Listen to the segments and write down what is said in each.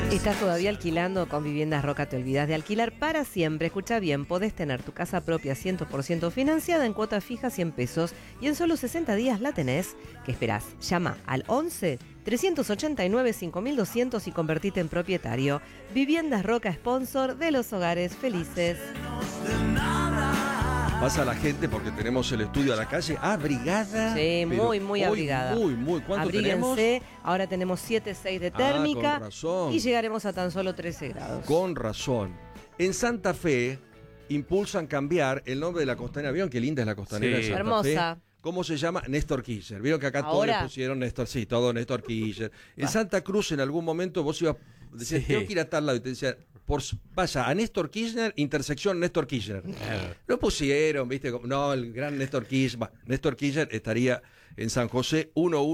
¿Estás todavía alquilando? Con Viviendas Roca te olvidas de alquilar para siempre. Escucha bien, podés tener tu casa propia 100% financiada en cuota fija 100 pesos y en solo 60 días la tenés. ¿Qué esperás? Llama al 11 389 5200 y convertite en propietario. Viviendas Roca, sponsor de los hogares felices. Pasa la gente porque tenemos el estudio a la calle abrigada. Sí, muy abrigada. Muy. ¿Cuánto Abríguense. tenemos? Ahora tenemos 7,6 de térmica. Con razón. Y llegaremos a tan solo 13 grados. Con razón. En Santa Fe impulsan cambiar el nombre de la costanera. ¿Vieron qué linda es la costanera de Santa hermosa. Fe? ¿Cómo se llama? Néstor Kirchner. Vieron que acá todos ¿Ahora? le pusieron Néstor, sí, todo Néstor Kirchner. En Santa Cruz en algún momento vos ibas, decías, tengo que ir a tal lado y te decía, vaya a Néstor Kirchner, intersección Néstor Kirchner. Lo pusieron, viste, no, el gran Néstor Kirchner. Néstor Kirchner estaría en San José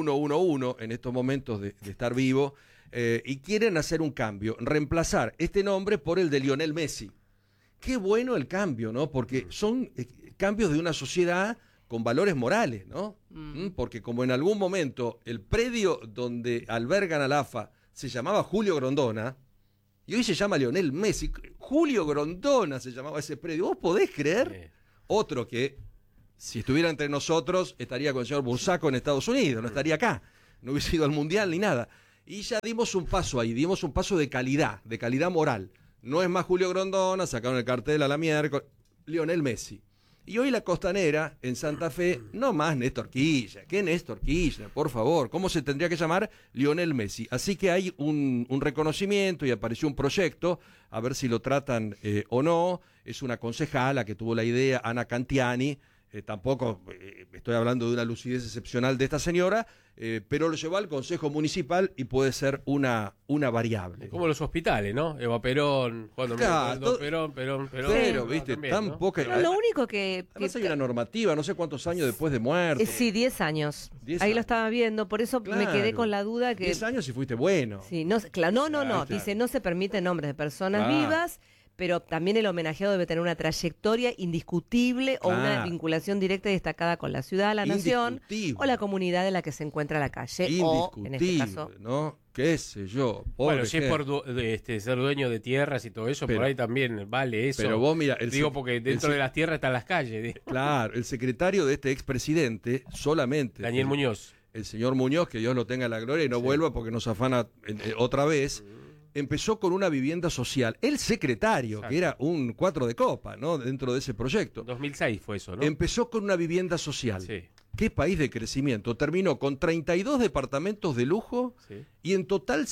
1111 en estos momentos de estar vivo, y quieren hacer un cambio, reemplazar este nombre por el de Lionel Messi. Qué bueno el cambio, ¿no? Porque son cambios de una sociedad con valores morales, ¿no? Porque como en algún momento el predio donde albergan al AFA se llamaba Julio Grondona, y hoy se llama Lionel Messi. Julio Grondona se llamaba ese predio. ¿Vos podés creer? Otro que, si estuviera entre nosotros, estaría con el señor Bursaco en Estados Unidos, no estaría acá, no hubiese ido al Mundial ni nada. Y ya dimos un paso ahí, dimos un paso de calidad moral. No es más Julio Grondona, sacaron el cartel a la miércoles, Lionel Messi. Y hoy la costanera en Santa Fe, no más Néstor Kirchner. ¿Qué Néstor Kirchner? Por favor, ¿cómo se tendría que llamar? Lionel Messi. Así que hay un reconocimiento y apareció un proyecto, a ver si lo tratan o no. Es una concejala que tuvo la idea, Ana Cantiani. Tampoco estoy hablando de una lucidez excepcional de esta señora, pero lo llevó al Consejo Municipal y puede ser una variable. Como los hospitales, ¿no? Eva Perón, cuando Perón. Pero, viste, también, tan ¿no? poca. No, lo único que Además hay una normativa, no sé cuántos años después de muerte. sí, 10 años. 10 Ahí años. lo estaba viendo, por eso me quedé con la duda que... 10 años y fuiste bueno. Sí, no, claro, no. Claro. Dice, no se permiten nombres de personas Claro. vivas, pero también el homenajeado debe tener una trayectoria indiscutible o una Claro. vinculación directa y destacada con la ciudad, la nación Indiscutible. o la comunidad en la que se encuentra la calle. O, en este caso... ¿no? ¿Qué sé yo? Pobre Bueno, si es gente. por ser dueño de tierras y todo eso, Pero- por ahí también vale eso. Pero vos mira, porque dentro de las tierras están las calles. Digo. Claro, el secretario de este expresidente solamente... Daniel Muñoz. El señor Muñoz, que Dios lo tenga en la gloria y no vuelva porque nos afana otra vez, empezó con una vivienda social. El secretario, Exacto. que era un 4 de copa, ¿no? Dentro de ese proyecto. 2006 fue eso, ¿no? Empezó con una vivienda social. Sí. ¿Qué país de crecimiento? Terminó con 32 departamentos de lujo Sí. y en total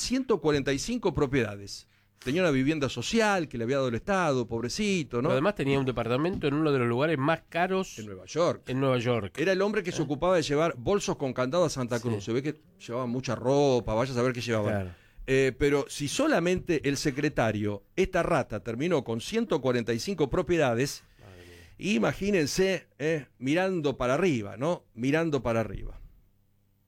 145 propiedades. Tenía una vivienda social que le había dado el Estado, pobrecito, ¿no? Pero además tenía un departamento en uno de los lugares más caros En Nueva York. en Nueva York. Era el hombre que se ocupaba de llevar bolsos con candado a Santa Cruz. Sí. Se ve que llevaba mucha ropa, vaya a saber qué llevaban. Claro. Pero si solamente el secretario, esta rata, terminó con 145 propiedades, imagínense mirando para arriba, ¿no? Mirando para arriba.